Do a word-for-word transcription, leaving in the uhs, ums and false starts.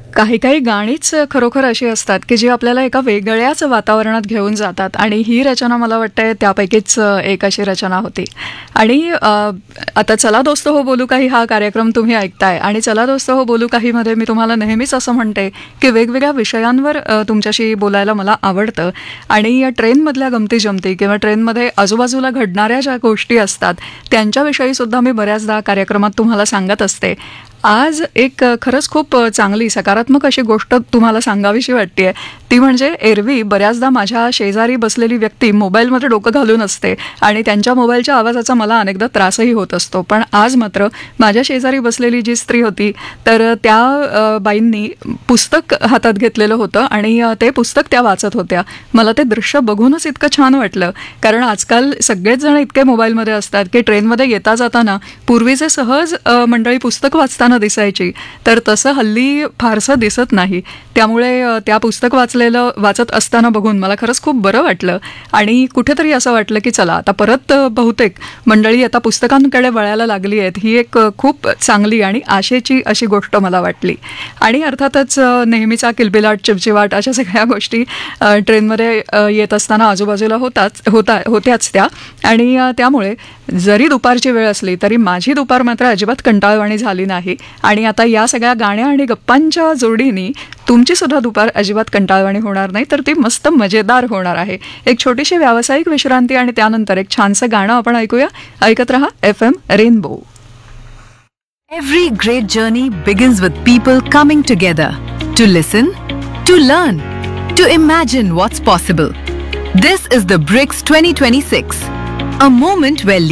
काही काही गाणीच खरोखर अशी असतात की जी आपल्याला एका वेगळ्याच वातावरणात घेऊन जातात आणि ही रचना मला वाटतंय त्यापैकीच एक अशी रचना होती. आणि अ, आता चला दोस्त हो बोलू काही हा कार्यक्रम तुम्ही ऐकताय आणि चला दोस्त हो बोलू काही मध्ये मी तुम्हाला नेहमीच असं म्हणते की वेगवेगळ्या विषयांवर अ, तुमच्याशी बोलायला मला आवडतं. आणि या ट्रेनमधल्या गमती जमती किंवा ट्रेनमध्ये आजूबाजूला घडणाऱ्या ज्या गोष्टी असतात त्यांच्याविषयी सुद्धा मी बऱ्याचदा कार्यक्रमात तुम्हाला सांगत असते. आज एक अ, खरंच खूप अ, चांगली सकारात्मक अशी गोष्ट तुम्हाला सांगावीशी वाटतेय. ती म्हणजे एरवी बऱ्याचदा माझ्या शेजारी बसलेली व्यक्ती मोबाईलमध्ये डोकं घालून असते आणि त्यांच्या मोबाईलच्या आवाजाचा मला अनेकदा त्रासही होत असतो. पण आज मात्र माझ्या शेजारी बसलेली जी स्त्री होती तर अ, त्या अ, बाईंनी पुस्तक हातात घेतलेलं होतं आणि अ, ते पुस्तक त्या वाचत होत्या. मला ते दृश्य बघूनच इतकं छान वाटलं, कारण आजकाल सगळेच जण इतके मोबाईलमध्ये असतात की ट्रेनमध्ये येता जाताना पूर्वीचे सहज अ, मंडळी पुस्तक वाचताना दिसायची, तर तसं हल्ली फारसं दिसत नाही. त्यामुळे अ, त्या पुस्तक वाचलेलं वाचत असताना बघून मला खरंच खूप बरं वाटलं आणि कुठेतरी असं वाटलं की चला आता परत अ, बहुतेक मंडळी आता पुस्तकांकडे वळायला लागली आहेत. ही एक अ, खूप चांगली आणि आशेची अशी गोष्ट मला वाटली. आणि अर्थातच अ, नेहमीचा किलबिलाट चिवचिवाट अशा सगळ्या गोष्टी अ, ट्रेनमध्ये अ, येत असताना आजूबाजूला होताच होता होत्याच त्या. आणि अ, त्यामुळे जरी दुपारची वेळ असली तरी माझी दुपार मात्र अजिबात कंटाळवाणी झाली नाही. आणि आता या सगळ्या गाण्या आणि गप्पांच्या जोडीने तुमची सुद्धा दुपार अजिबात कंटाळवाणी होणार नाही, तर ती मस्त मजेदार होणार आहे. एक छोटीशी व्यावसायिक विश्रांती आणि त्यानंतर एक छानसं गाणं आपण ऐकूया. ऐकत रहा F M rainbow. Every great journey begins with people coming together to listen, to learn, to imagine what's possible. This is the BRICS twenty twenty-six, a moment where